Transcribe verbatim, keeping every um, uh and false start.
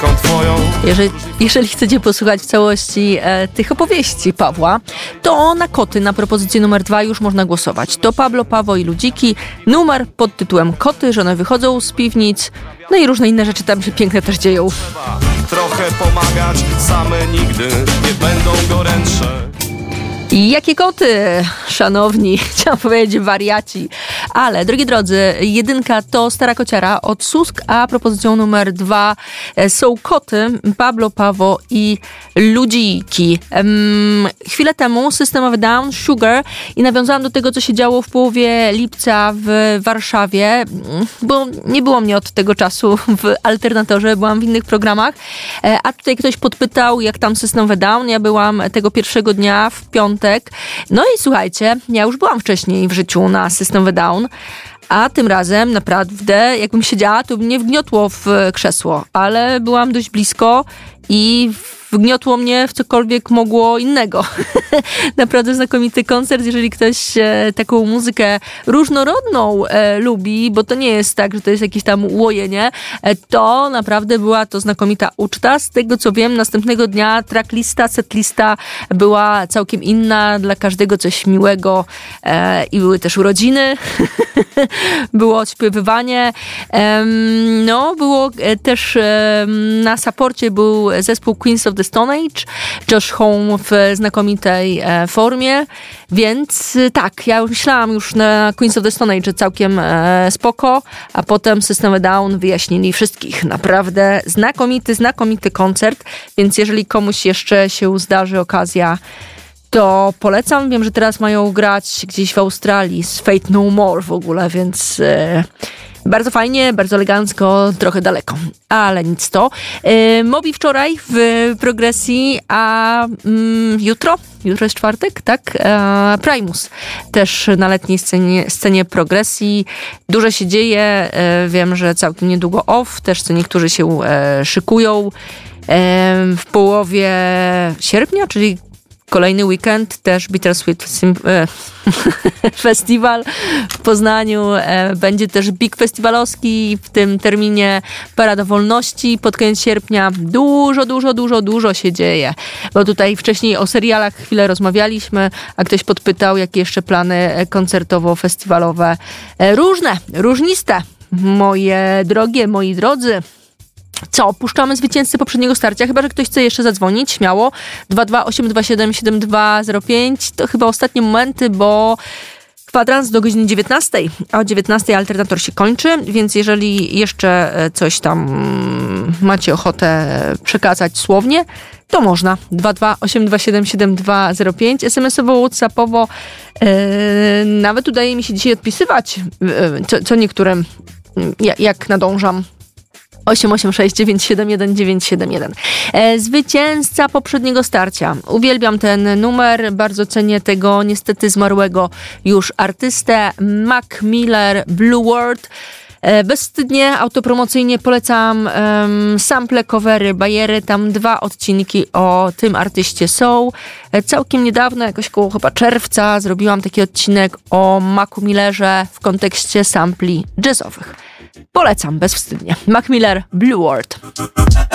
Jeżeli, jeżeli chcecie posłuchać w całości e, tych opowieści Pawła, to na koty na propozycję numer dwa już można głosować. To Pablo, Paweł i Ludziki. Numer pod tytułem Koty, że one wychodzą z piwnic. No i różne inne rzeczy tam się piękne też dzieją. Trochę pomagać, same nigdy nie będą gorętsze. I jakie koty, szanowni, chciałam powiedzieć wariaci. Ale, drogi drodzy, jedynka to Stara Kociara od Susk, a propozycją numer dwa są koty, Pablo, Paweł i Ludziki. Um, chwilę temu System of a Down, Sugar i nawiązałam do tego, co się działo w połowie lipca w Warszawie, bo nie było mnie od tego czasu w Alternatorze, byłam w innych programach, a tutaj ktoś podpytał, jak tam System of a Down. Ja byłam tego pierwszego dnia w piątek. No i słuchajcie, ja już byłam wcześniej w życiu na System of a Down, a tym razem naprawdę, jakbym siedziała, to by mnie wgniotło w krzesło, ale byłam dość blisko i wgniotło mnie w cokolwiek mogło innego. Naprawdę znakomity koncert, jeżeli ktoś e, taką muzykę różnorodną e, lubi, bo to nie jest tak, że to jest jakieś tam łojenie, e, to naprawdę była to znakomita uczta. Z tego co wiem, następnego dnia tracklista, setlista była całkiem inna, dla każdego coś miłego e, i były też urodziny, było odśpiewywanie, e, no było e, też e, na saporcie był zespół Queens of the Stone Age, Josh Home w znakomitej e, formie, więc e, tak, ja już myślałam już na Queens of the Stone Age, że całkiem e, spoko, a potem System of a Down wyjaśnili wszystkich. Naprawdę znakomity, znakomity koncert, więc jeżeli komuś jeszcze się zdarzy okazja, to polecam. Wiem, że teraz mają grać gdzieś w Australii z Fate No More w ogóle, więc e, bardzo fajnie, bardzo elegancko, trochę daleko, ale nic to. E, Mobi wczoraj w progresji, a mm, jutro, jutro jest czwartek, tak? E, Primus też na letniej scenie, scenie progresji. Dużo się dzieje, e, wiem, że całkiem niedługo off, też co niektórzy się e, szykują. E, w połowie sierpnia, czyli kolejny weekend, też Bittersweet Festival w Poznaniu. Będzie też Big Festivalowski, w tym terminie Parada Wolności pod koniec sierpnia. Dużo, dużo, dużo, dużo się dzieje. Bo tutaj wcześniej o serialach chwilę rozmawialiśmy, a ktoś podpytał, jakie jeszcze plany koncertowo-festiwalowe. Różne, różniste. Moje drogie, moi drodzy. Co? Puszczamy zwycięzcę poprzedniego starcia. Chyba że ktoś chce jeszcze zadzwonić, śmiało. dwa dwa osiem dwa siedem siedem dwa zero pięć. To chyba ostatnie momenty, bo kwadrans do godziny dziewiętnastej, a o dziewiętnastej Alternator się kończy, więc jeżeli jeszcze coś tam macie ochotę przekazać słownie, to można. dwa dwa osiem dwa siedem siedem dwa zero pięć. es em esowo, whatsappowo. Yy, nawet udaje mi się dzisiaj odpisywać, yy, co, co niektórym, yy, jak nadążam. osiem osiem sześć dziewięć siedem jeden dziewięć siedem jeden. E, zwycięzca poprzedniego starcia. Uwielbiam ten numer, bardzo cenię tego niestety zmarłego już artystę. Mac Miller, Blue World. E, bezwstydnie, autopromocyjnie polecam um, sample, covery, bajery. Tam dwa odcinki o tym artyście są. E, całkiem niedawno, jakoś koło chyba czerwca, zrobiłam taki odcinek o Macu Millerze w kontekście sampli jazzowych. Polecam bezwstydnie. Mac Miller, Blue World.